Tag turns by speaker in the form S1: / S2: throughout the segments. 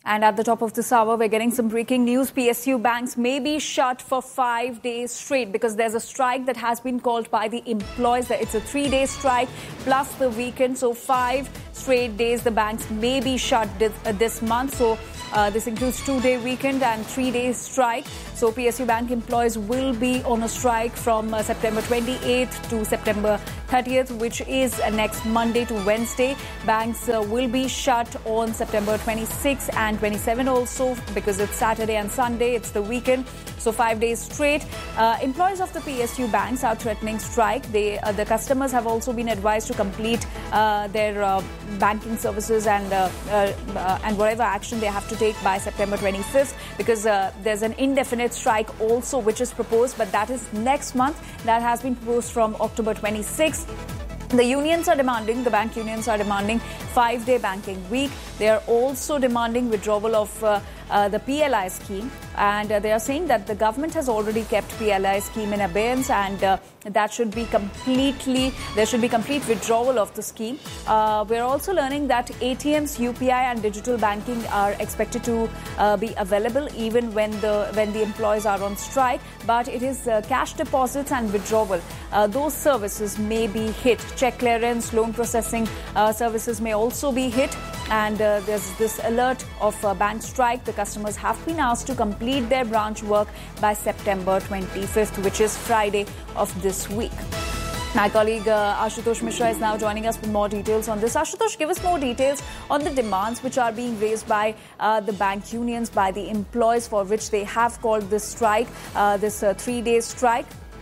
S1: And at the top of this hour, we're getting some breaking news. PSU banks may be shut for 5 days straight because there's a strike that has been called by the employees. It's a 3-day strike plus the weekend. So 5 straight days the banks may be shut this month. So this includes 2-day weekend and 3-day strike. So PSU bank employees will be on a strike from September 28th to September 30th, which is next Monday to Wednesday. Banks will be shut on September 26th and 27th also because it's Saturday and Sunday. It's the weekend. So 5 days straight. Employees of the PSU banks are threatening strike. The customers have also been advised to complete their banking services and whatever action they have to take by September 25th because there's an indefinite strike also which is proposed, but that is next month. That has been proposed from October 26th. The bank unions are demanding 5-day banking week. They are also demanding withdrawal of the PLI scheme, and they are saying that the government has already kept PLI scheme in abeyance, and there should be complete withdrawal of the scheme. We're also learning that ATMs, UPI and digital banking are expected to be available even when the employees are on strike, but it is cash deposits and withdrawal. Those services may be hit. Check clearance, loan processing services may also be hit, and there's this alert of bank strike. The customers have been asked to complete their branch work by September 25th, which is Friday of this week. My colleague Ashutosh Mishra is now joining us with more details on this. Ashutosh, give us more details on the demands which are being raised by the bank unions, by the employees, for which they have called this strike, this 3-day strike.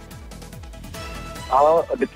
S2: The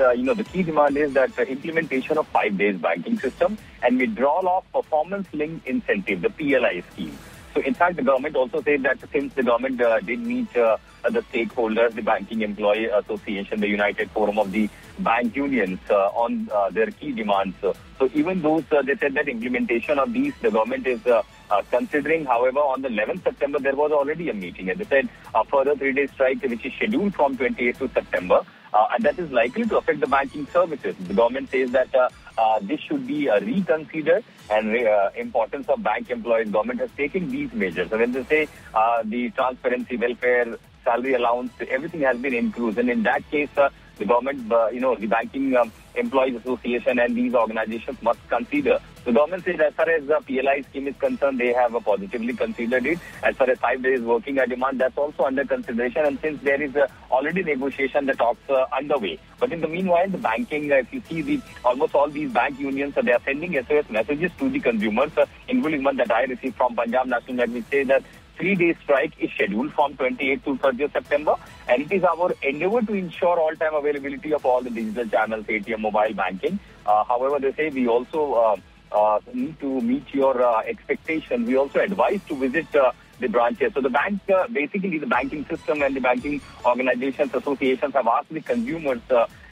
S2: key demand is that the implementation of 5 days banking system and withdrawal of performance-linked incentive, the PLI scheme. So, in fact, the government also said that since the government did meet the stakeholders, the Banking Employee Association, the United Forum of the Bank Unions on their key demands. So even those, they said that implementation of these, the government is considering. However, on the 11th September, there was already a meeting. As I said, a further 3-day strike, which is scheduled from 28th to September. And that is likely to affect the banking services. The government says that this should be reconsidered, and importance of bank employees. Government has taken these measures. So when they say the transparency, welfare, salary allowance, everything has been included. And in that case, the government, the Banking Employees Association and these organizations must consider. The government says as far as the PLI scheme is concerned, they have positively considered it. As far as 5 days working at demand, that's also under consideration. And since there is already negotiation, the talks underway. But in the meanwhile, the banking, if you see almost all these bank unions, they are sending SOS messages to the consumers, including one that I received from Punjab National Bank, which says that 3-day strike is scheduled from 28th to 30th September, and it is our endeavor to ensure all-time availability of all the digital channels, ATM, mobile banking. However, they say we also need to meet your expectation. We also advise to visit the branches. So the bank, basically the banking system and the banking organizations, associations have asked the consumers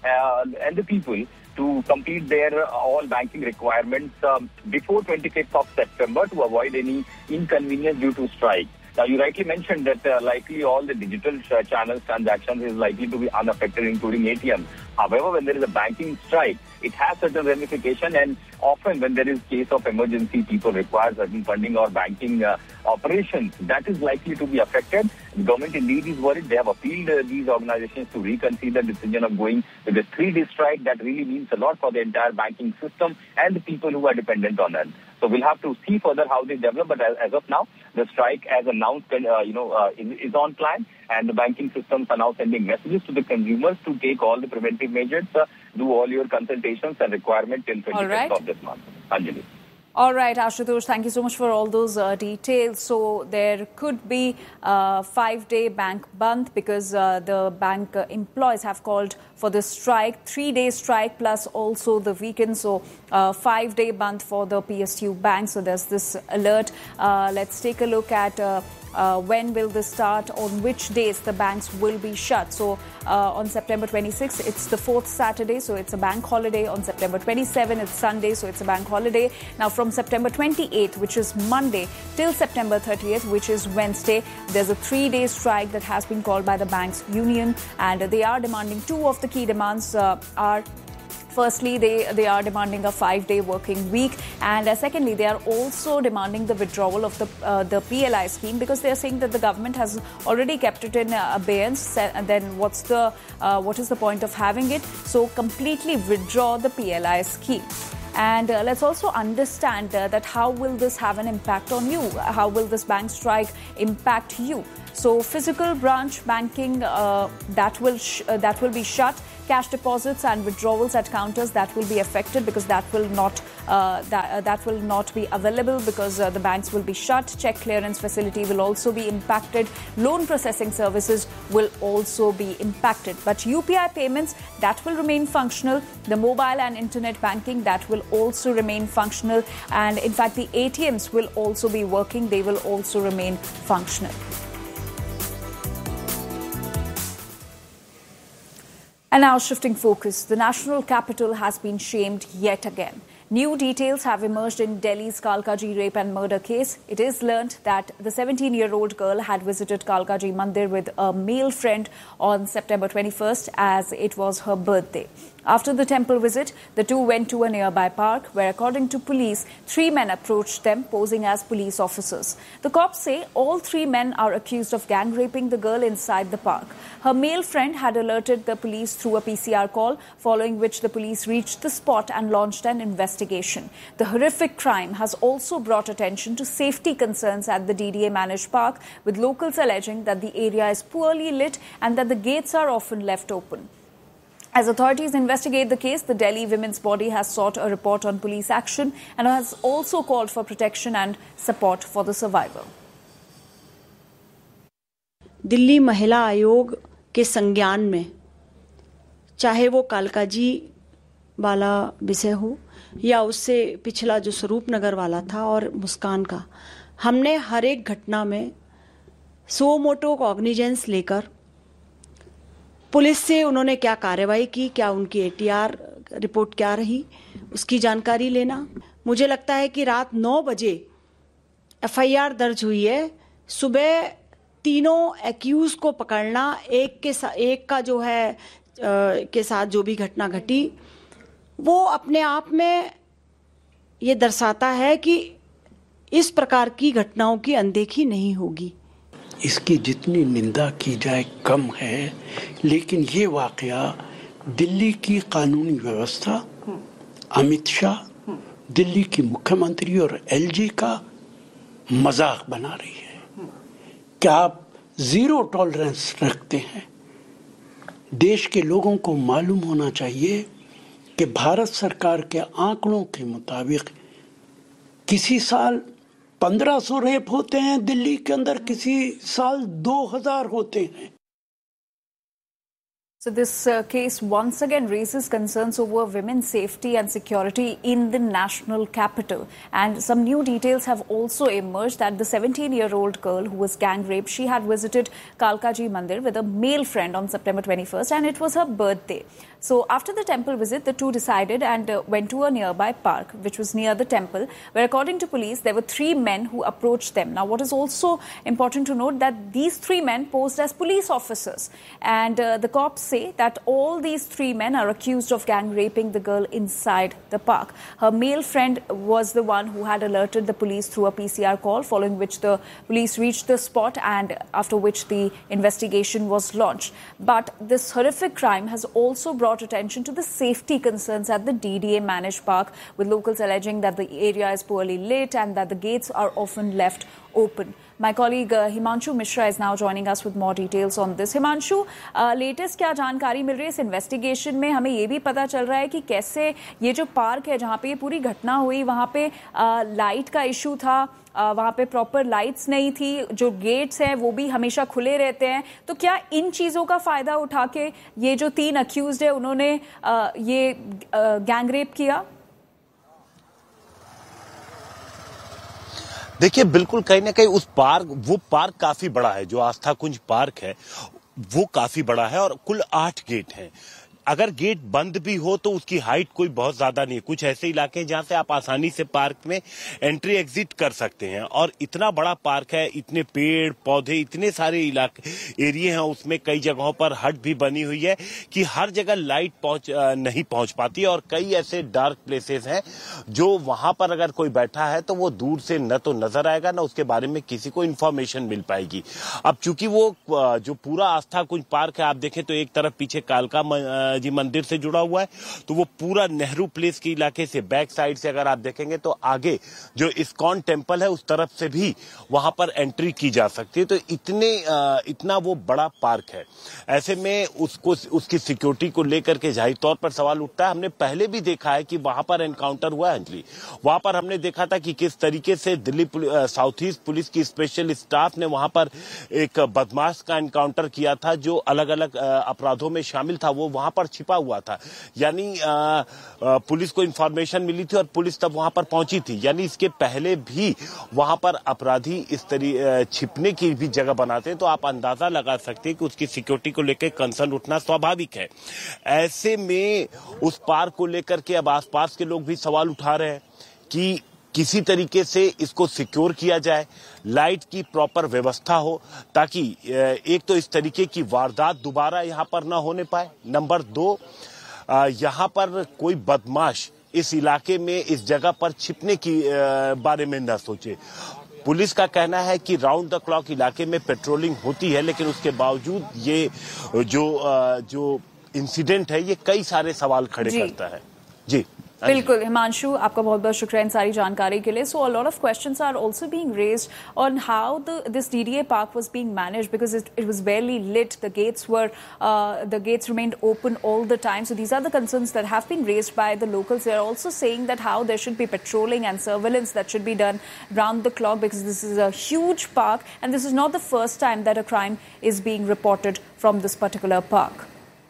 S2: and the people to complete their all banking requirements before 25th of September to avoid any inconvenience due to strike. Now, you rightly mentioned that likely all the digital channels transactions is likely to be unaffected, including ATM. However, when there is a banking strike, it has certain ramification, and often when there is case of emergency, people require certain funding or banking operations, that is likely to be affected. The government indeed is worried. They have appealed these organizations to reconsider the decision of going with a 3-day strike. That really means a lot for the entire banking system and the people who are dependent on it. So we'll have to see further how they develop. But as of now, the strike, as announced, is on plan, and the banking systems are now sending messages to the consumers to take all the preventive measures, do all your consultations and requirements till 25th of this month. Anjali.
S1: All right, Ashutosh, thank you so much for all those details. So there could be a 5-day bank bandh because the bank employees have called for the strike, 3-day strike plus also the weekend. So 5-day bandh for the PSU bank. So there's this alert. Let's take a look at when will this start, on which days the banks will be shut. So on September 26th, it's the 4th Saturday, so it's a bank holiday. On September 27th, it's Sunday, so it's a bank holiday. Now from September 28th, which is Monday, till September 30th, which is Wednesday, there's a 3-day strike that has been called by the banks union, and they are demanding, two of the key demands are Firstly, they are demanding a 5-day working week, and secondly, they are also demanding the withdrawal of the PLI scheme, because they are saying that the government has already kept it in abeyance. And then what is the point of having it? So completely withdraw the PLI scheme. And let's also understand that how will this have an impact on you? How will this bank strike impact you? So physical branch banking, that will be shut. Cash deposits and withdrawals at counters, that will be affected, because that will not be available, because the banks will be shut. Check clearance facility will also be impacted. Loan processing services will also be impacted. But UPI payments, that will remain functional. The mobile and internet banking, that will also remain functional. And in fact, the ATMs will also be working. They will also remain functional. And now shifting focus, the national capital has been shamed yet again. New details have emerged in Delhi's Kalkaji rape and murder case. It is learnt that the 17-year-old girl had visited Kalkaji Mandir with a male friend on September 21st, as it was her birthday. After the temple visit, the two went to a nearby park where, according to police, 3 men approached them posing as police officers. The cops say all 3 men are accused of gang raping the girl inside the park. Her male friend had alerted the police through a PCR call, following which the police reached the spot and launched an investigation. The horrific crime has also brought attention to safety concerns at the DDA managed park, with locals alleging that the area is poorly lit and that the gates are often left open. As authorities investigate the case, the Delhi Women's Body has sought a report on police action and has also called for protection and support for the survivor.
S3: Delhi महिला आयोग के संज्ञान में, चाहे वो कालकाजी वाला विषय हो या उससे पिछला जो स्वरूप नगर वाला था और मुस्कान का, हमने हर एक घटना में सो मोटो कॉग्निजेंस लेकर पुलिस से उन्होंने क्या कार्रवाई की, क्या उनकी एटीआर रिपोर्ट क्या रही, उसकी जानकारी लेना। मुझे लगता है कि रात 9 बजे एफआईआर दर्ज हुई है। सुबह तीनों एक्यूज को पकड़ना, एक का जो है के साथ जो भी घटना घटी, वो अपने आप में ये दर्शाता है कि इस प्रकार की घटनाओं की अनदेखी नहीं होगी।
S4: इसकी जितनी निंदा की जाए कम है, लेकिन ये वाकया दिल्ली की कानूनी व्यवस्था, अमित शाह, दिल्ली की मुख्यमंत्री और एलजी का मजाक बना रही है। क्या आप जीरो टॉलरेंस रखते हैं? देश के लोगों को मालूम होना चाहिए कि भारत सरकार के आंकड़ों के मुताबिक किसी साल 1500 रेप होते हैं दिल्ली के अंदर, किसी साल 2000 होते हैं।
S1: So this case once again raises concerns over women's safety and security in the national capital. And some new details have also emerged that the 17-year-old girl who was gang raped, she had visited Kalkaji Mandir with a male friend on September 21st, and it was her birthday. So after the temple visit, the two decided and went to a nearby park, which was near the temple, where according to police, there were 3 men who approached them. Now, what is also important to note that these 3 men posed as police officers, and the cops say that all these 3 men are accused of gang raping the girl inside the park. Her male friend was the one who had alerted the police through a PCR call, following which the police reached the spot and after which the investigation was launched. But this horrific crime has also brought attention to the safety concerns at the DDA managed park, with locals alleging that the area is poorly lit and that the gates are often left open. My colleague Himanshu Mishra is now joining us with more details on this. Himanshu, latest क्या जानकारी मिल रही है इस investigation में? हमें ये भी पता चल रहा है कि कैसे ये जो पार्क है जहाँ पे ये पूरी घटना हुई, वहाँ पे लाइट का इशू था, वहाँ पे प्रॉपर लाइट्स नहीं थी, जो गेट्स हैं वो भी हमेशा खुले रहते हैं। तो क्या इन चीज़ों का फ़ायदा उठा के ये जो 3 अक्यूज्ड है उन्होंने ये गैंग रेप किया?
S5: देखिए, बिल्कुल कहीं ना कहीं वो पार्क काफी बड़ा है, जो आस्था कुंज पार्क है वो काफी बड़ा है और कुल 8 गेट हैं। अगर गेट बंद भी हो तो उसकी हाइट कोई बहुत ज्यादा नहीं है। कुछ ऐसे इलाके हैं जहां से आप आसानी से पार्क में एंट्री एग्जिट कर सकते हैं, और इतना बड़ा पार्क है, इतने पेड़ पौधे, इतने सारे इलाके एरिया हैं, उसमें कई जगहों पर हट भी बनी हुई है कि हर जगह लाइट नहीं पहुंच पाती, और कई ऐसे डार्क प्लेसेस हैं जो वहां पर अगर कोई बैठा है तो वो दूर से न तो नजर आएगा, न उसके बारे में किसी को इंफॉर्मेशन मिल पाएगी। अब चूंकि वो जो पूरा आस्था कुंज पार्क है, आप देखें तो एक तरफ पीछे कालका जी मंदिर से जुड़ा हुआ है, तो वो पूरा नेहरू प्लेस के इलाके से बैक साइड से अगर आप देखेंगे तो आगे जो इस्कॉन टेम्पल है उस तरफ से भी वहां पर एंट्री की जा सकती है। तो इतना वो बड़ा पार्क है, ऐसे में उसकी सिक्योरिटी को लेकर के जाहिर तौर पर सवाल उठता है। हमने पहले भी देखा है कि वहां पर एनकाउंटर हुआ है अंजलि, वहां पर हमने देखा था कि किस तरीके से दिल्ली साउथ ईस्ट पुलिस की स्पेशल स्टाफ ने वहां पर एक बदमाश का एनकाउंटर किया था जो अलग अलग अपराधों में शामिल था, वो वहां पर छिपा हुआ था। यानी पुलिस को इंफॉर्मेशन मिली थी और पुलिस तब वहां पर पहुंची थी। यानी इसके पहले भी वहां पर अपराधी इस तरह छिपने की भी जगह बनाते हैं, तो आप अंदाजा लगा सकते हैं कि उसकी सिक्योरिटी को लेकर कंसर्न उठना स्वाभाविक है। ऐसे में उस पार्क को लेकर के अब आसपास के लोग भी सवाल उठा रहे हैं कि किसी तरीके से इसको सिक्योर किया जाए, लाइट की प्रॉपर व्यवस्था हो, ताकि एक तो इस तरीके की वारदात दोबारा यहां पर ना होने पाए, नंबर 2 यहां पर कोई बदमाश इस इलाके में इस जगह पर छिपने की बारे में न सोचे। पुलिस का कहना है कि राउंड द क्लॉक इलाके में पेट्रोलिंग होती है, लेकिन उसके बावजूद ये जो इंसिडेंट है ये कई सारे सवाल खड़े करता है। जी
S1: बिल्कुल हिमांशु, आपका बहुत बहुत शुक्रिया इन सारी जानकारी के लिए। सो a lot of questions are also being raised on how this DDA park was being managed, because it was barely lit, the gates remained open all the time. So these are the concerns that have been raised by the locals. They are also saying that how there should be patrolling and surveillance that should be done round the clock, because this is a huge park and this is not the first time that a crime is being reported from this particular park.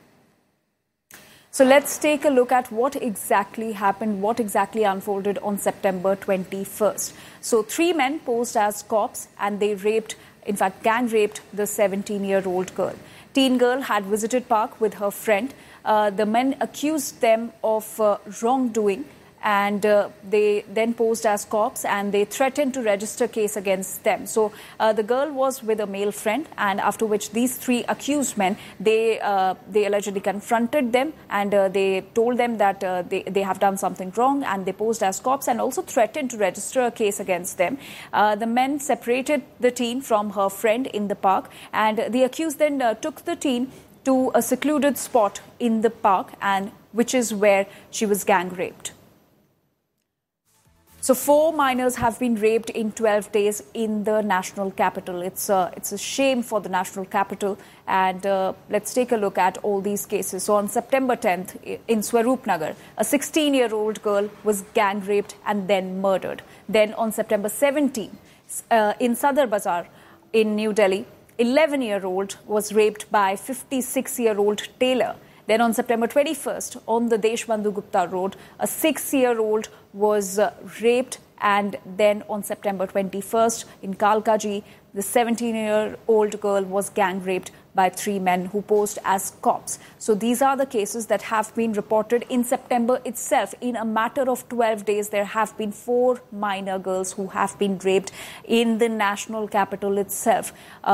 S1: So let's take a look at what exactly happened, what exactly unfolded on September 21st. So 3 men posed as cops and they gang raped the 17-year-old girl. Teen girl had visited park with her friend. The men accused them of wrongdoing, and they then posed as cops and they threatened to register case against them. So the girl was with a male friend, and after which these 3 accused men, they allegedly confronted them and they told them that they have done something wrong, and they posed as cops and also threatened to register a case against them. The men separated the teen from her friend in the park, and the accused then took the teen to a secluded spot in the park, and which is where she was gang raped. So 4 minors have been raped in 12 days in the national capital. It's a shame for the national capital. And let's take a look at all these cases. So on September 10th in Swaroopnagar, a 16-year-old girl was gang raped and then murdered. Then on September 17th in Sadar Bazaar in New Delhi, 11-year-old was raped by 56-year-old tailor. Then on September 21st, on the Deshbandhu Gupta Road, a 6-year-old was raped. And then on September 21st, in Kalkaji, the 17-year-old girl was gang raped by 3 men who posed as cops. So these are the cases that have been reported in September itself. In a matter of 12 days, there have been 4 minor girls who have been raped in the national capital itself.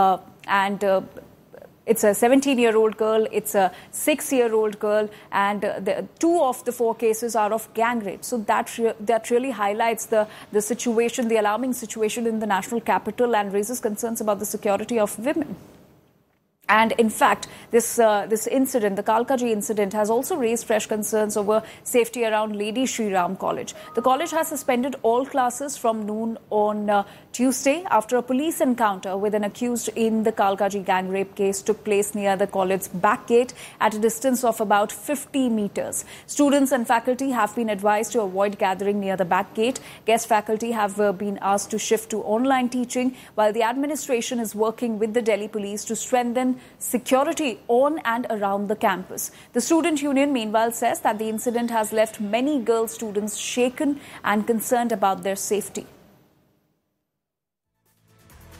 S1: It's a 17-year-old girl, it's a 6-year-old girl, and 2 of the 4 cases are of gang rape. So that really highlights the situation, the alarming situation in the national capital, and raises concerns about the security of women. And in fact, this incident, the Kalkaji incident, has also raised fresh concerns over safety around Lady Shri Ram College. The college has suspended all classes from noon on Tuesday after a police encounter with an accused in the Kalkaji gang rape case took place near the college's back gate at a distance of about 50 meters. Students and faculty have been advised to avoid gathering near the back gate. Guest faculty have been asked to shift to online teaching, while the administration is working with the Delhi police to strengthen security on and around the campus. The student union, meanwhile, says that the incident has left many girl students shaken and concerned about their safety.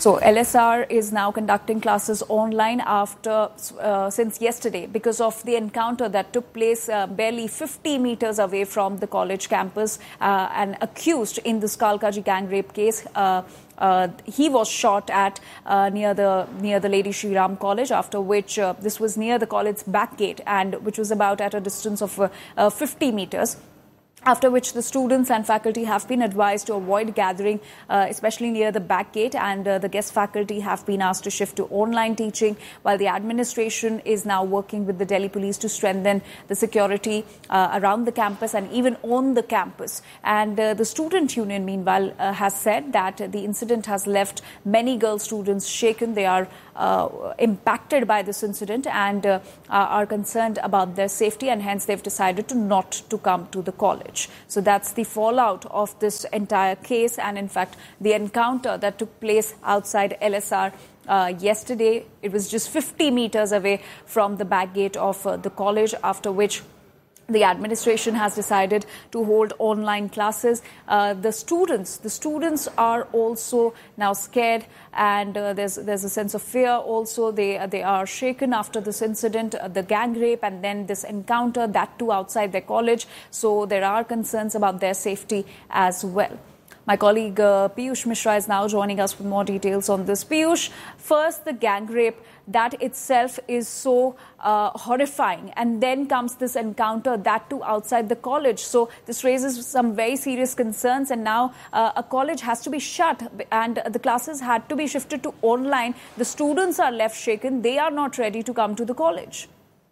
S1: So LSR is now conducting classes online since yesterday because of the encounter that took place barely 50 meters away from the college campus. An accused in this Kalkaji gang rape case, he was shot at near the Lady Shri Ram College, after which this was near the college's back gate, and which was about at a distance of 50 meters. After which the students and faculty have been advised to avoid gathering, especially near the back gate, and the guest faculty have been asked to shift to online teaching, while the administration is now working with the Delhi police to strengthen the security around the campus and even on the campus. And the student union, meanwhile, has said that the incident has left many girl students shaken. They are impacted by this incident and are concerned about their safety, and hence they've decided not to come to the college. So that's the fallout of this entire case, and in fact the encounter that took place outside LSR yesterday. It was just 50 meters away from the back gate of the college, after which the administration has decided to hold online classes. The students are also now scared, and there's a sense of fear also. They are shaken after this incident, the gang rape, and then this encounter, that too outside their college. So there are concerns about their safety as well. My colleague Piyush Mishra is now joining us with more details on this. Piyush, first the gang rape, that itself is so horrifying, and then comes this encounter, that too outside the college. So this raises some very serious concerns, and now a college has to be shut and the classes had to be shifted to online. The students are left shaken. They are not ready to come to the college.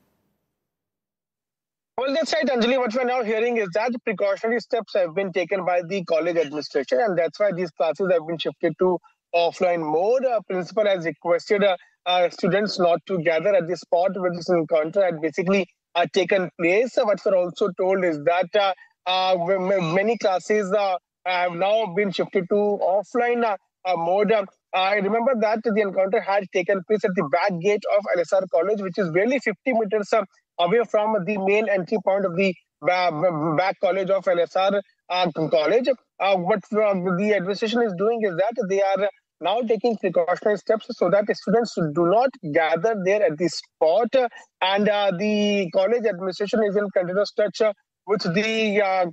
S6: Well, that's right, Anjali. What we're now hearing is that precautionary steps have been taken by the college administration, and that's why these classes have been shifted to offline mode. Principal has requested students not to gather at the spot where this encounter had basically taken place. What we're also told is that many classes have now been shifted to offline mode. I remember that the encounter had taken place at the back gate of LSR College, which is barely 50 meters away from the main entry point of the back college of LSR College. What the administration is doing is that they are now taking precautionary steps so that the students do not gather there at the spot. And the college administration is in continuous touch with the...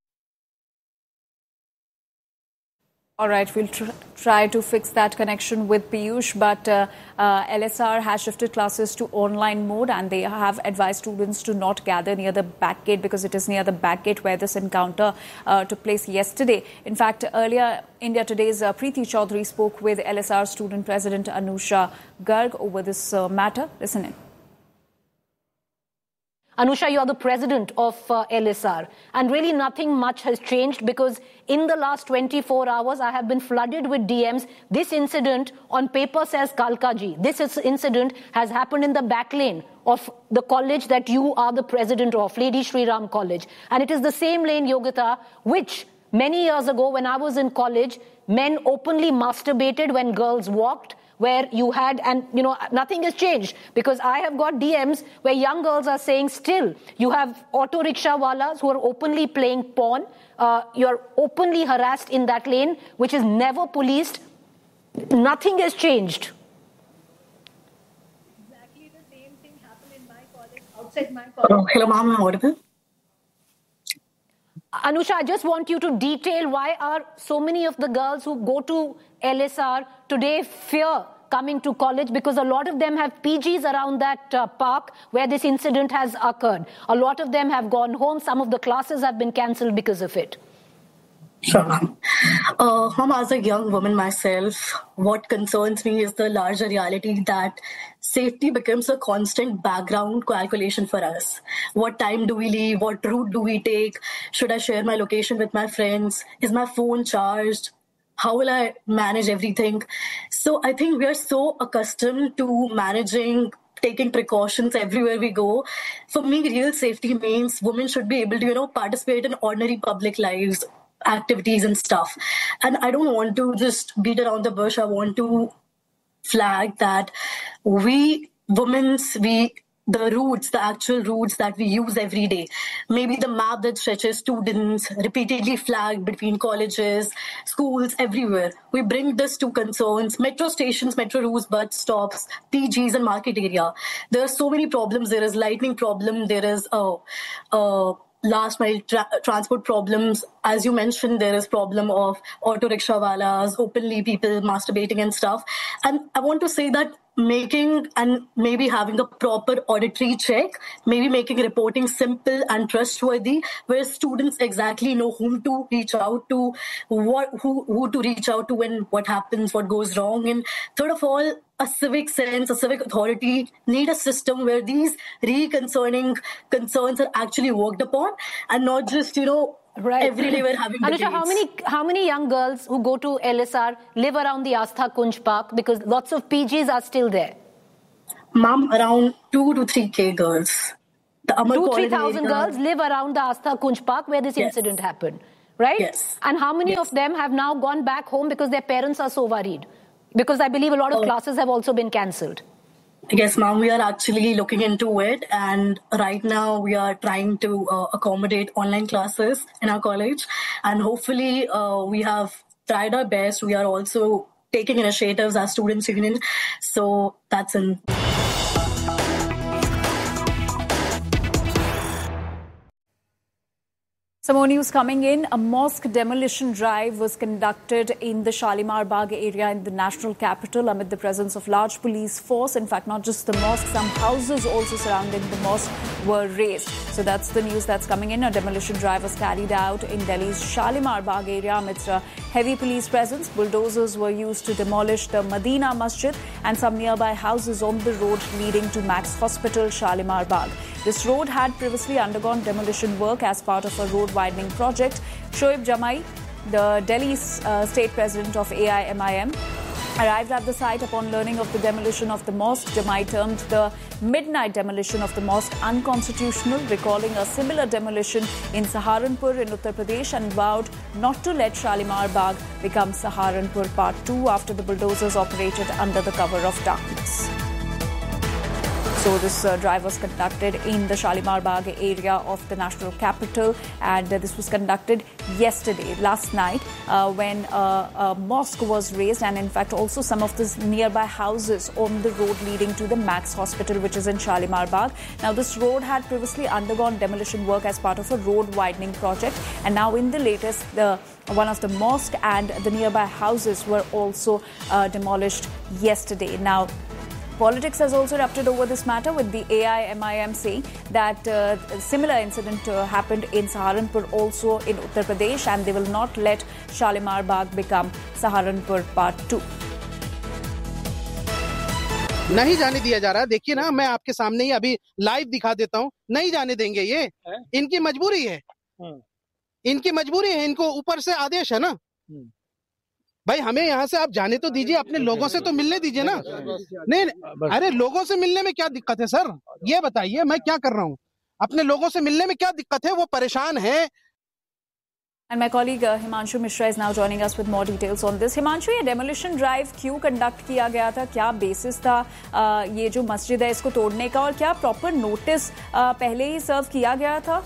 S1: All right, we'll try to fix that connection with Piyush, but LSR has shifted classes to online mode, and they have advised students to not gather near the back gate, because it is near the back gate where this encounter took place yesterday. In fact, earlier, India Today's Preeti Chaudhary spoke with LSR student president Anusha Garg over this matter. Listen in.
S7: Anusha, you are the president of LSR, and really nothing much has changed, because in the last 24 hours, I have been flooded with DMs. This incident on paper says Kalkaji. This incident has happened in the back lane of the college that you are the president of, Lady Shri Ram College. And it is the same lane, Yogita, which many years ago when I was in college, men openly masturbated when girls walked, where you had, and you know, nothing has changed, because I have got DMs where young girls are saying still, you have auto rickshaw walas who are openly playing porn, you're openly harassed in that lane, which is never policed. Nothing has changed.
S8: Exactly the same thing happened in my college, outside my college.
S9: Hello, ma'am, I'm audible?
S7: Anusha, I just want you to detail why are so many of the girls who go to LSR today fear coming to college, because a lot of them have PGs around that park where this incident has occurred. A lot of them have gone home. Some of the classes have been cancelled because of it.
S9: Sure, ma'am. Ma'am, as a young woman myself, what concerns me is the larger reality that safety becomes a constant background calculation for us. What time do we leave? What route do we take? Should I share my location with my friends? Is my phone charged? How will I manage everything? So I think we are so accustomed to managing, taking precautions everywhere we go. For me, real safety means women should be able to, participate in ordinary public lives, activities and stuff. And I don't want to just beat around the bush. I want to flag that we women, we the routes, the actual routes that we use every day. Maybe the map that stretches students, repeatedly flagged between colleges, schools, everywhere. We bring this to concerns, metro stations, metro routes, bus stops, PGs and market area. There are so many problems. There is lightning problem. There is last mile transport problems. As you mentioned, there is problem of auto rickshaw walas, openly people masturbating and stuff. And I want to say that making and maybe having a proper auditory check, maybe making reporting simple and trustworthy, where students exactly know whom to reach out to, who to reach out to when what happens, what goes wrong. And third of all, a civic sense, a civic authority need a system where these concerns are actually worked upon and not just,
S7: right.
S9: Every day we're having
S7: Anusha,
S9: debates.
S7: how many young girls who go to LSR live around the Astha Kunj Park, because lots of PGs are still there?
S9: Ma'am, around 2 to 3K girls.
S7: 2,000-3,000 girls live around the Astha Kunj Park where this incident happened, right?
S9: Yes.
S7: And how many of them have now gone back home because their parents are so worried? Because I believe a lot of classes have also been cancelled.
S9: Yes, ma'am, we are actually looking into it. And right now we are trying to accommodate online classes in our college. And hopefully we have tried our best. We are also taking initiatives as Students' Union. So that's in.
S1: Some more news coming in. A mosque demolition drive was conducted in the Shalimar Bagh area in the national capital amid the presence of large police force. In fact, not just the mosque, some houses also surrounding the mosque were razed. So that's the news that's coming in. A demolition drive was carried out in Delhi's Shalimar Bagh area amidst a heavy police presence. Bulldozers were used to demolish the Medina Masjid and some nearby houses on the road leading to Max Hospital, Shalimar Bagh. This road had previously undergone demolition work as part of a road widening project. Shoaib Jamai, the Delhi state president of AIMIM, arrived at the site upon learning of the demolition of the mosque. Jamai termed the midnight demolition of the mosque unconstitutional, recalling a similar demolition in Saharanpur in Uttar Pradesh, and vowed not to let Shalimar Bagh become Saharanpur Part 2 after the bulldozers operated under the cover of darkness. So this drive was conducted in the Shalimar Bagh area of the national capital, and this was conducted last night, when a mosque was razed, and in fact also some of the nearby houses on the road leading to the Max Hospital, which is in Shalimar Bagh. Now this road had previously undergone demolition work as part of a road widening project, and now in the latest, one of the mosque and the nearby houses were also demolished yesterday. Now, politics has also erupted over this matter, with the AIMIM saying that a similar incident happened in Saharanpur also in Uttar Pradesh, and they will not let Shalimar Bagh become Saharanpur Part 2.
S10: नहीं जाने दिया जा रहा। देखिए ना, मैं आपके सामने ही अभी लाइव दिखा देता हूँ। नहीं जाने देंगे, ये इनकी मजबूरी है, इनकी मजबूरी है, इनको ऊपर से आदेश है ना। भाई हमें यहाँ से आप जाने तो दीजिए, अपने लोगों से तो मिलने दीजिए ना। नहीं, अरे लोगों से मिलने में क्या दिक्कत है सर, ये बताइए, मैं क्या कर रहा हूँ? अपने लोगों से मिलने में क्या दिक्कत है? वो परेशान है।
S1: And my colleague Himanshu Mishra is now joining us with more details on this. Himanshu, ये demolition drive क्यों conduct किया गया था? क्या basis था ये जो मस्जिद है इसको तोड़ने का, और क्या proper notice पहले ही serve किया गया था?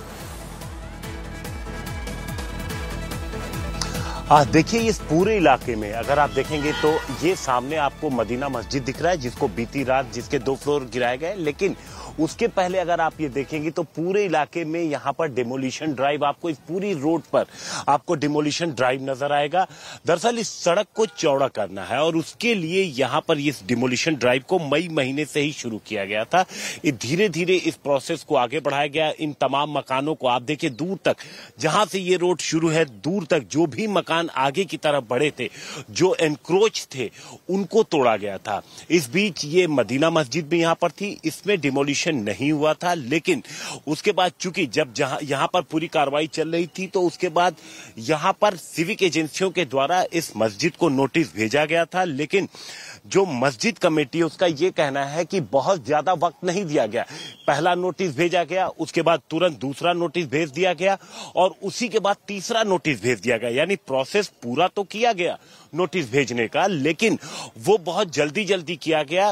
S5: देखिए, इस पूरे इलाके में अगर आप देखेंगे तो ये सामने आपको मदीना मस्जिद दिख रहा है, जिसको बीती रात जिसके 2 फ्लोर गिराए गए, लेकिन उसके पहले अगर आप ये देखेंगे तो पूरे इलाके में यहाँ पर डिमोलिशन ड्राइव, आपको इस पूरी रोड पर आपको डिमोलिशन ड्राइव नजर आएगा। दरअसल इस सड़क को चौड़ा करना है, और उसके लिए यहाँ पर इस डिमोलिशन ड्राइव को मई महीने से ही शुरू किया गया था। धीरे धीरे इस प्रोसेस को आगे बढ़ाया गया। इन तमाम मकानों को आप देखिए, दूर तक जहां से ये रोड शुरू है, दूर तक जो भी मकान आगे की तरफ बढ़े थे, जो एनक्रोच थे, उनको तोड़ा गया था। इस बीच ये मदीना मस्जिद भी यहाँ पर थी, इसमें डिमोलिशन नहीं हुआ था, लेकिन उसके बाद चूंकि जब यहां पर पूरी कार्रवाई चल रही थी, तो उसके बाद यहां पर सिविक एजेंसियों के द्वारा इस मस्जिद को नोटिस भेजा गया था, लेकिन जो मस्जिद कमेटी है उसका ये कहना है कि बहुत ज्यादा वक्त नहीं दिया गया। पहला नोटिस भेजा गया, उसके बाद तुरंत दूसरा नोटिस भेज दिया गया, और उसी के बाद तीसरा नोटिस भेज दिया गया। यानी प्रोसेस पूरा तो किया गया नोटिस भेजने का, लेकिन वो बहुत जल्दी किया गया,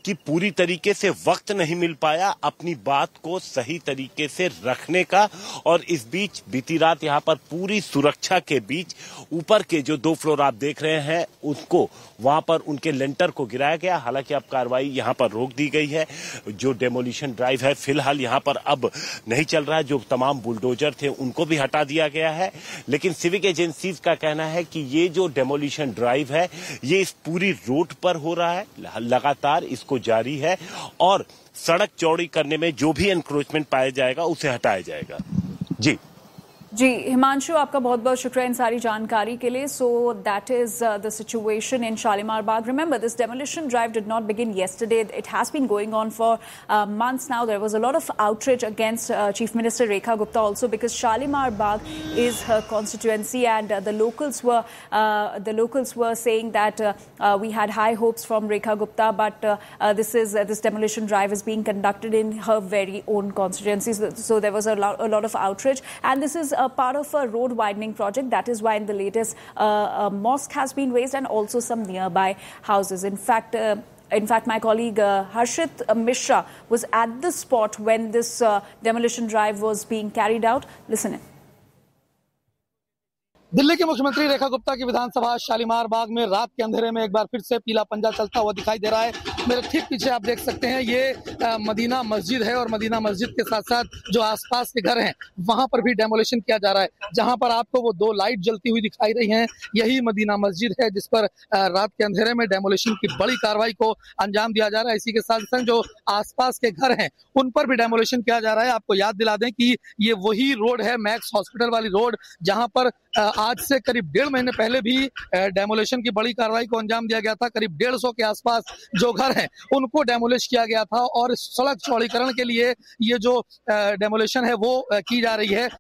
S5: कि पूरी तरीके से वक्त नहीं मिल पाया अपनी बात को सही तरीके से रखने का। और इस बीच बीती रात यहाँ पर पूरी सुरक्षा के बीच ऊपर के जो 2 फ्लोर आप देख रहे हैं उसको वहां पर उनके लेंटर को गिराया गया। हालांकि अब कार्रवाई यहाँ पर रोक दी गई है। जो डेमोलिशन ड्राइव है फिलहाल यहाँ पर अब नहीं चल रहा है। जो तमाम बुलडोजर थे उनको भी हटा दिया गया है। लेकिन सिविक एजेंसीज का कहना है कि ये जो डेमोलिशन ड्राइव है ये इस पूरी रोड पर हो रहा है, लगातार इसको जारी है और सड़क चौड़ी करने में जो भी एनक्रोचमेंट पाया जाएगा उसे हटाया जाएगा।
S1: जी हिमांशु, आपका बहुत बहुत शुक्रिया इन सारी जानकारी के लिए। So that is the situation in Shalimar Bagh. Remember, this demolition drive did not begin yesterday. It has been going on for months now. There was a lot of outrage against Chief Minister Rekha Gupta also because Shalimar Bagh is her constituency, and the locals were saying that we had high hopes from Rekha Gupta, but this demolition drive is being conducted in her very own constituency. So there was a lot of outrage, and this is a part of a road widening project. That is why in the latest a mosque has been raised and also some nearby houses. In fact, my colleague Harshit Mishra was at the spot when this demolition drive was being carried out. Listen in.
S10: Delhi के मुख्यमंत्री रेखा गुप्ता की विधानसभा शालीमार बाग में रात के अंधेरे में एक बार फिर से पीला पंजा चलता हुआ दिखाई दे रहा है। मेरे ठीक पीछे आप देख सकते हैं ये मदीना मस्जिद है और मदीना मस्जिद के साथ साथ जो आसपास के घर हैं वहां पर भी डेमोलिशन किया जा रहा है। जहां पर आपको वो 2 लाइट जलती हुई दिखाई रही हैं यही मदीना मस्जिद है जिस पर रात के अंधेरे में डेमोलिशन की बड़ी कार्रवाई को अंजाम दिया जा रहा है। इसी के साथ साथ जो आसपास के घर हैं उन पर भी डेमोलिशन किया जा रहा है। आपको याद दिला दें कि ये वही रोड है, मैक्स हॉस्पिटल वाली रोड, जहां पर आज से करीब 1.5 महीने पहले भी डेमोलिशन की बड़ी कार्रवाई को अंजाम दिया गया था। करीब 150 के आसपास जो घर हैं उनको डेमोलिश किया गया था और सड़क चौड़ीकरण के लिए ये जो डेमोलिशन है वो की जा रही है।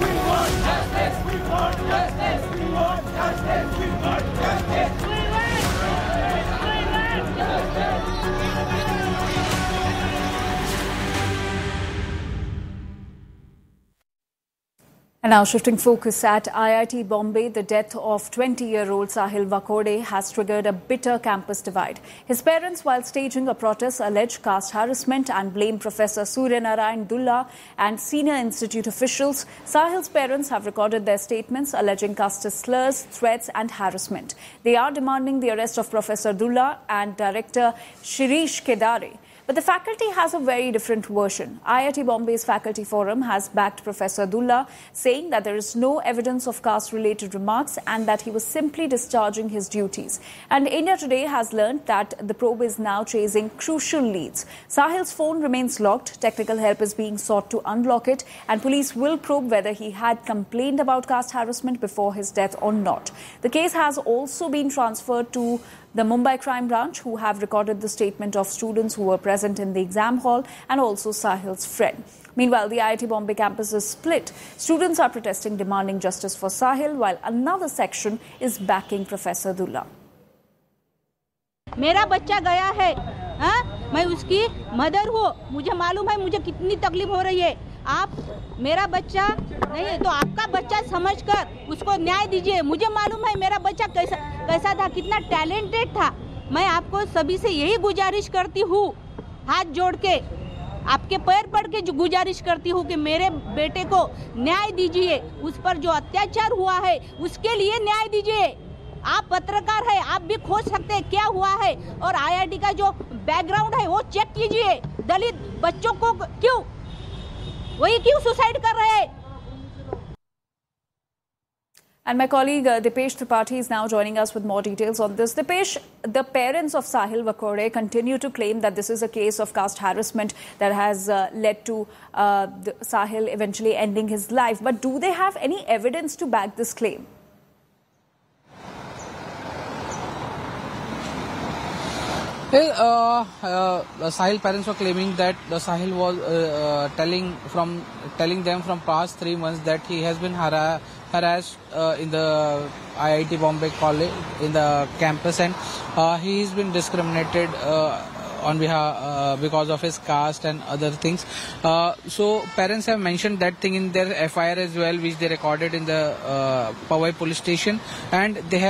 S1: And now shifting focus at IIT Bombay, the death of 20-year-old Sahil Vakode has triggered a bitter campus divide. His parents, while staging a protest, alleged caste harassment and blamed Professor Surya Narayan Dulla and senior institute officials. Sahil's parents have recorded their statements alleging caste slurs, threats and harassment. They are demanding the arrest of Professor Dulla and director Shirish Kedare. But the faculty has a very different version. IIT Bombay's faculty forum has backed Professor Dulla, saying that there is no evidence of caste-related remarks and that he was simply discharging his duties. And India Today has learned that the probe is now chasing crucial leads. Sahil's phone remains locked. Technical help is being sought to unlock it, and police will probe whether he had complained about caste harassment before his death or not. The case has also been transferred to the Mumbai Crime Branch, who have recorded the statement of students who were present in the exam hall and also Sahil's friend. Meanwhile, the IIT Bombay campus is split. Students are protesting, demanding justice for Sahil, while another section is backing Professor Dulla.
S11: मेरा बच्चा गया है, मैं उसकी mother हूँ, मुझे मालूम है मुझे कितनी तकलीफ हो रही है। आप मेरा बच्चा नहीं है तो आपका बच्चा समझकर उसको न्याय दीजिए। मुझे मालूम है मेरा बच्चा कैसा था, कितना टैलेंटेड था। मैं आपको सभी से यही गुजारिश करती हूँ, हाथ जोड़ के आपके पैर पड़ के गुजारिश करती हूँ कि मेरे बेटे को न्याय दीजिए। उस पर जो अत्याचार हुआ है उसके लिए न्याय दीजिए। आप पत्रकार है, आप भी खोज सकते हैं क्या हुआ है और IIT का जो बैकग्राउंड है वो चेक कीजिए। दलित बच्चों को क्यों सुसाइड कर रहे हैं।
S1: And my colleague Dipesh Tripathi is now joining us with more details on this. Dipesh, the parents of Sahil Vakode continue to claim that this is a case of caste harassment that has led to Sahil eventually ending his life. But do they have any evidence to back this claim?
S12: Sahil parents were claiming that the Sahil was telling them from past 3 months that he has been harassed in the IIT Bombay college in the campus, and he has been discriminated on behalf because of his caste and other things. So parents have mentioned that thing in their FIR as well, which they recorded in the Powai police station, and they have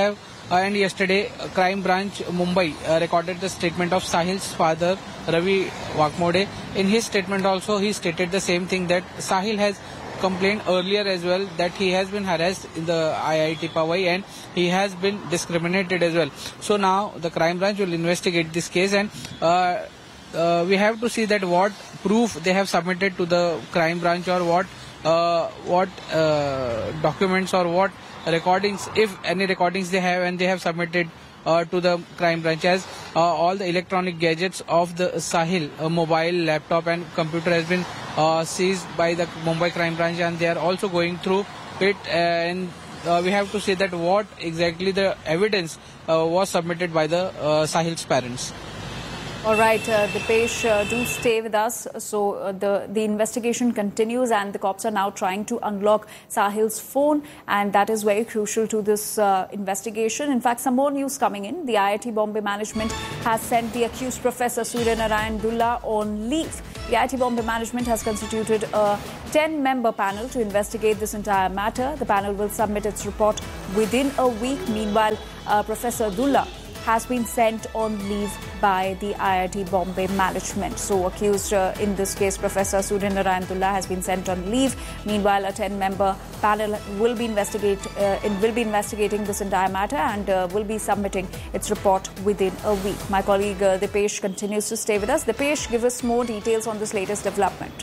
S12: And yesterday, Crime Branch Mumbai recorded the statement of Sahil's father, Ravi Wakmode. In his statement also, he stated the same thing, that Sahil has complained earlier as well that he has been harassed in the IIT Powai and he has been discriminated as well. So now the Crime Branch will investigate this case, and we have to see that what proof they have submitted to the Crime Branch, or what documents or what recordings, if any recordings they have, and they have submitted to the Crime Branch, as all the electronic gadgets of the Sahil, mobile, laptop and computer has been seized by the Mumbai Crime Branch, and they are also going through it, and we have to say that what exactly the evidence was submitted by the Sahil's parents.
S1: All right, Dipesh, do stay with us. So the investigation continues, and the cops are now trying to unlock Sahil's phone, and that is very crucial to this investigation. In fact, some more news coming in. The IIT Bombay management has sent the accused Professor Surya Narayan Dulla on leave. The IIT Bombay management has constituted a 10-member panel to investigate this entire matter. The panel will submit its report within a week. Meanwhile, Professor Dulla has been sent on leave by the IIT Bombay management. So accused in this case, Professor Surya Narayan Dulla has been sent on leave. Meanwhile, a 10-member panel will be investigating this entire matter and will be submitting its report within a week. My colleague Dipesh continues to stay with us. Dipesh, give us more details on this latest development.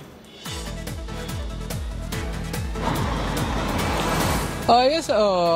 S12: Yes,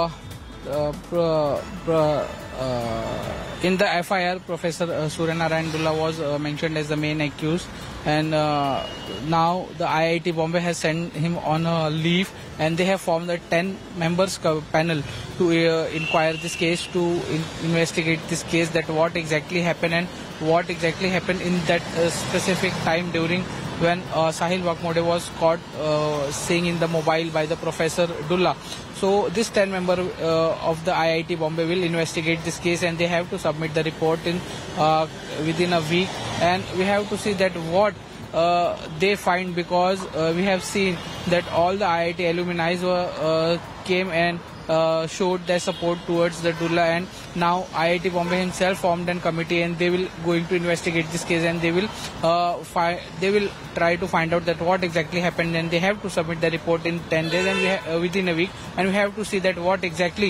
S12: in the FIR, Professor Surya Narayan Dulla was mentioned as the main accused, and now the IIT Bombay has sent him on a leave, and they have formed a 10-members panel to inquire this case, to investigate this case, that what exactly happened and what exactly happened in that specific time during when Sahil Wakmode was caught staying in the mobile by the Professor Dulla. So this 10-member of the IIT Bombay will investigate this case, and they have to submit the report in within a week, and we have to see that what they find, because we have seen that all the IIT alumni came and showed their support towards the Dulla, and now IIT Bombay himself formed a committee, and they will going to investigate this case, and they will try to find out that what exactly happened, and they have to submit the report in 10 days and within a week, and we have to see that what exactly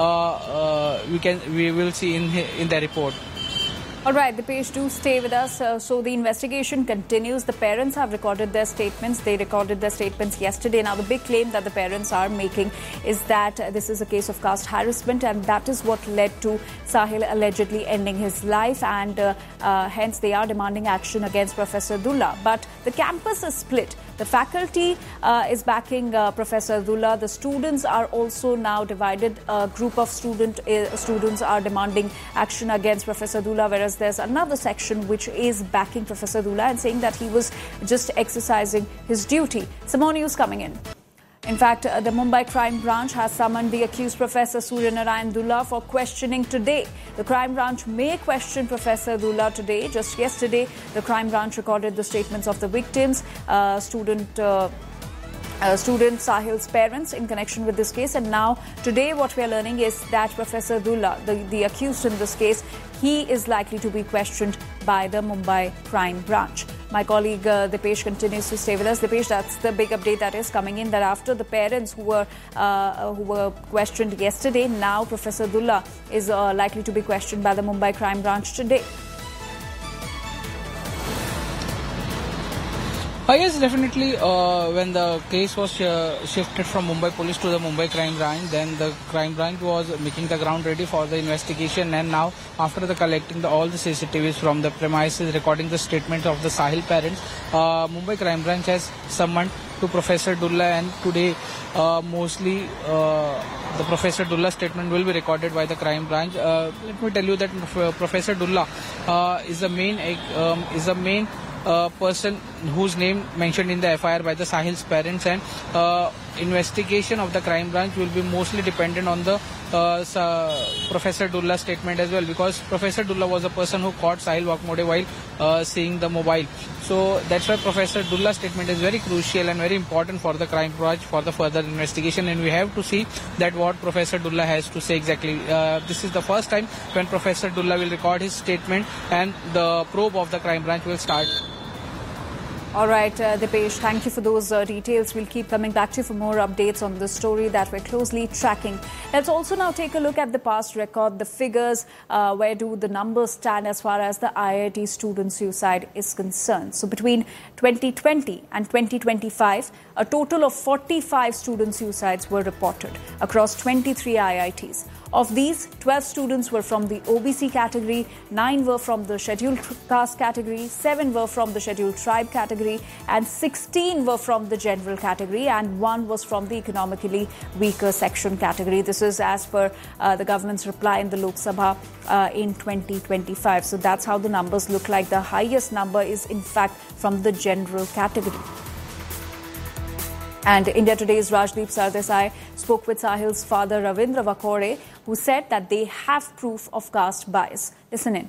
S12: we will see in the report.
S1: All right, Dipesh, do stay with us. So the investigation continues. The parents have recorded their statements. They recorded their statements yesterday. Now, the big claim that the parents are making is that this is a case of caste harassment, and that is what led to Sahil allegedly ending his life, and hence they are demanding action against Professor Dulla. But the campus is split. The faculty is backing Professor Dulla. The students are also now divided. A group of students are demanding action against Professor Dulla, whereas there's another section which is backing Professor Dulla and saying that he was just exercising his duty. Some more news coming in. In fact, the Mumbai Crime Branch has summoned the accused Professor Surya Narayan Dulla for questioning today. The Crime Branch may question Professor Dulla today. Just yesterday, the Crime Branch recorded the statements of the victims, student Sahil's parents in connection with this case. And now, today, what we are learning is that Professor Dulla, the accused in this case, he is likely to be questioned by the Mumbai Crime Branch. My colleague Dipesh continues to stay with us. Dipesh, that's the big update that is coming in, that after the parents who were questioned yesterday, now Professor Dulla is likely to be questioned by the Mumbai Crime Branch today.
S12: Yes, definitely. When the case was shifted from Mumbai Police to the Mumbai Crime Branch, then the Crime Branch was making the ground ready for the investigation. And now, after collecting all the CCTVs from the premises, recording the statements of the Sahil parents, Mumbai Crime Branch has summoned to Professor Dulla. And today, mostly the Professor Dulla statement will be recorded by the Crime Branch. Let me tell you that Professor Dulla is the main person whose name mentioned in the FIR by the Sahil's parents, and investigation of the Crime Branch will be mostly dependent on the Professor Dulla's statement as well, because Professor Dulla was a person who caught Sahil Wakmode while seeing the mobile. So that's why Professor Dulla's statement is very crucial and very important for the crime branch for the further investigation, and we have to see that what Professor Dulla has to say exactly. This is the first time when Professor Dulla will record his statement and the probe of the crime branch will start.
S1: All right, Dipesh, thank you for those details. We'll keep coming back to you for more updates on this story that we're closely tracking. Let's also now take a look at the past record, the figures. Where do the numbers stand as far as the IIT student suicide is concerned? So between 2020 and 2025, a total of 45 student suicides were reported across 23 IITs. Of these, 12 students were from the OBC category, 9 were from the scheduled caste category, 7 were from the scheduled tribe category, and 16 were from the general category, and 1 was from the economically weaker section category. This is as per the government's reply in the Lok Sabha in 2025. So that's how the numbers look like. The highest number is in fact from the general category. And India Today's Rajdeep Sardesai spoke with Sahil's father Ravindra Wakore, who said that they have proof of caste bias. Listen in.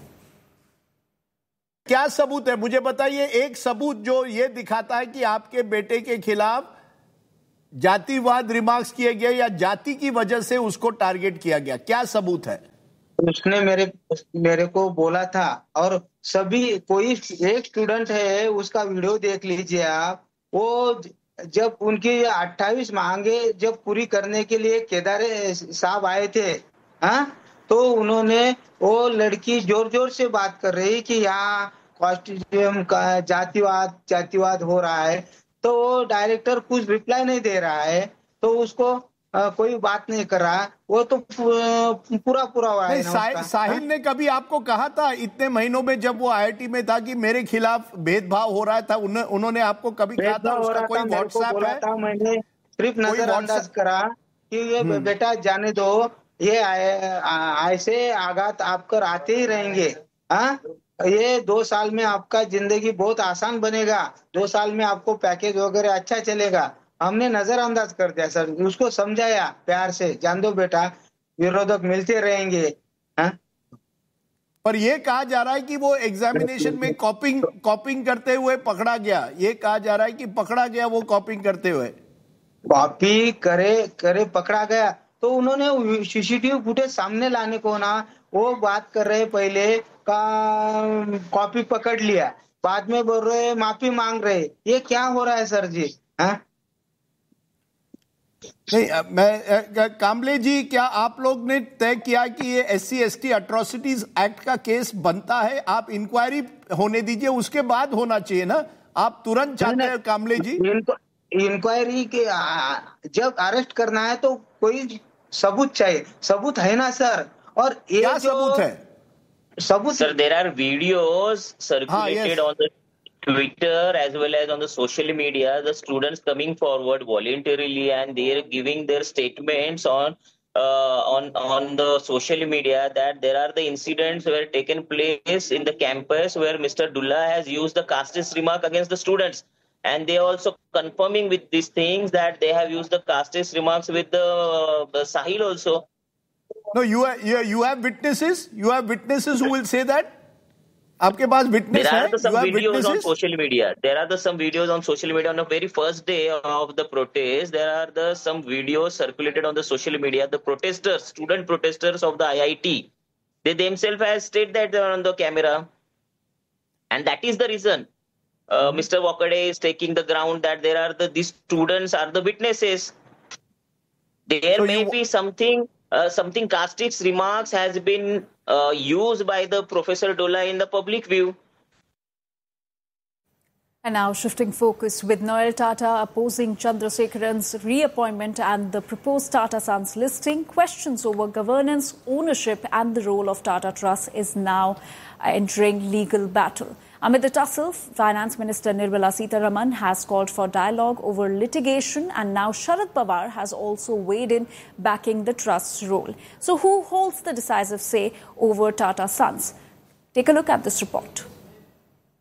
S13: क्या सबूत है मुझे बताइए। एक सबूत जो ये दिखाता है कि आपके बेटे के खिलाफ जातिवाद रिमार्क्स किए गए या जाति की वजह से उसको टारगेट किया गया, क्या सबूत है?
S14: उसने मेरे को बोला था, और सभी कोई एक स्टूडेंट है उसका वीडियो देख लीजिए आप। वो जब उनकी 28 मांगे जब पूरी करने के लिए केदार साहब आए थे, तो उन्होंने वो लड़की जोर जोर से बात कर रही कि यहाँ कॉस्टिज्म का जातिवाद हो रहा है, तो वो डायरेक्टर कुछ रिप्लाई नहीं दे रहा है, तो उसको कोई बात नहीं कर रहा। वो तो पूरा हो रहा है।
S13: साहिल ने कभी आपको कहा था इतने महीनों में जब वो आईआईटी में था कि मेरे खिलाफ भेदभाव हो रहा था? उन्होंने आपको कभी कहा था? उसका कोई व्हाट्सएप है?
S14: मैंने सिर्फ नजरअंदाज करा कि ये बेटा जाने दो, ये ऐसे आघात आपकर आते ही रहेंगे। ये 2 साल में आपका जिंदगी बहुत आसान बनेगा, 2 साल में आपको पैकेज वगैरह अच्छा चलेगा। हमने नजरअंदाज कर दिया सर, उसको समझाया प्यार से, जान दो बेटा, विरोधक मिलते रहेंगे।
S13: पर ये कहा जा रहा है कि वो एग्जामिनेशन में कॉपिंग करते हुए पकड़ा गया। ये कहा जा रहा है कि पकड़ा गया वो कॉपिंग करते हुए।
S14: कॉपी करे पकड़ा गया, तो उन्होंने सीसीटीवी फुटेज सामने लाने को ना, वो बात कर रहे पहले का कॉपी पकड़ लिया, बाद में बोल रहे माफी मांग रहे। ये क्या हो रहा है सर जी?
S13: नहीं, कामले जी, क्या आप लोग ने तय किया कि ये SC/ST अट्रॉसिटीज एक्ट का केस बनता है? आप इंक्वायरी होने दीजिए, उसके बाद होना चाहिए ना। आप तुरंत चाहते हैं कामले जी?
S14: इंक्वायरी के जब अरेस्ट करना है तो कोई सबूत चाहिए। सबूत है ना सर? और
S13: क्या सबूत है?
S14: सबूत
S15: sir, there are videos circulated on the Twitter as well as on the social media, the students coming forward voluntarily and they're giving their statements on the social media that there are the incidents were taken place in the campus where Mr. Dulla has used the casteist remark against the students, and they are also confirming with these things that they have used the casteist remarks with the Sahil also.
S13: No, you have witnesses. You have witnesses who will say that. आपके पास witness है?
S15: There are some videos on social media. There are some videos on social media on the very first day of the protest. There are some videos circulated on the social media. The protesters, student protesters of the IIT, they themselves have stated that they are on the camera, and that is the reason Mr. Wakade is taking the ground that there are these students are the witnesses. There may be something casteist remarks has been used by the Professor Dulla in the public view.
S1: And now shifting focus, with Noel Tata opposing Chandrasekharan's reappointment and the proposed Tata Sons listing, questions over governance, ownership and the role of Tata Trust is now entering legal battle. Amid the tussle, Finance Minister Nirmala Sitharaman has called for dialogue over litigation, and now Sharad Pawar has also weighed in backing the trust's role. So who holds the decisive say over Tata Sons? Take a look at this report.